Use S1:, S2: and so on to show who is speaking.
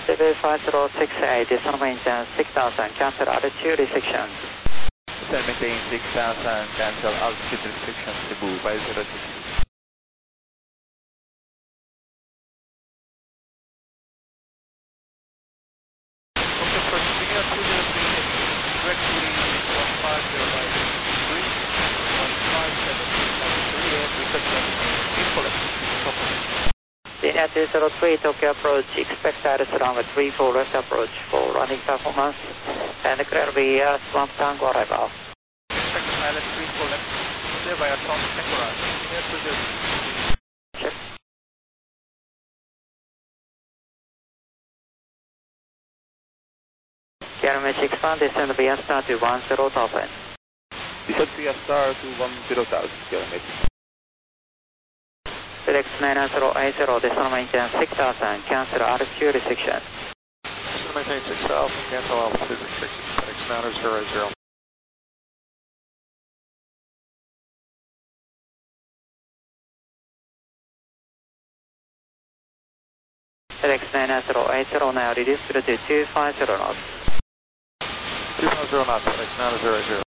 S1: CV5068, descend maintain 6000, cancel altitude restrictions.
S2: Descend maintain 6000, cancel altitude restrictions, Cebu 506. Okay, proceeding at 203, directly 1505, 3, 1573, and request that info left.
S1: Linear 203, Tokyo approach, expect status runway 34 left approach for running performance, and clear via Swamp Tango arrival.
S2: Expect pilot 34 left, clear via Swamp Tango arrival, linear 203.
S1: Check. KLM expand, descend via star to 10,000.
S2: Descend via star to 10,000 km.
S1: Select 9080, descend maintain 6000, cancel altitude restriction.
S2: Descend maintain 6000, cancel altitude restriction, FedEx 9080.
S1: FedEx 9080 now reduced to 250 knots.
S2: 250 knots, FedEx 9080.